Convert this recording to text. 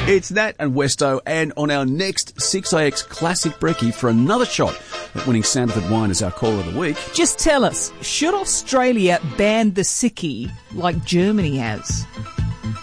It's Nat and Westo, and on our next 6AX Classic Brekkie for another shot at winning Sandifer wine as our Caller of the Week. Just tell us, should Australia ban the sickie like Germany has?